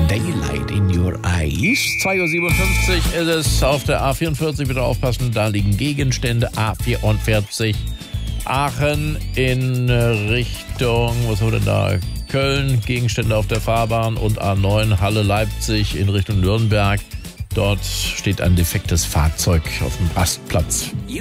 Daylight in Your Eyes. 2.57 Uhr ist es auf der A44. Bitte aufpassen, da liegen Gegenstände. A44 Aachen in Richtung, was haben wir denn da? Köln, Gegenstände auf der Fahrbahn und A9 Halle Leipzig in Richtung Nürnberg. Dort steht ein defektes Fahrzeug auf dem Rastplatz.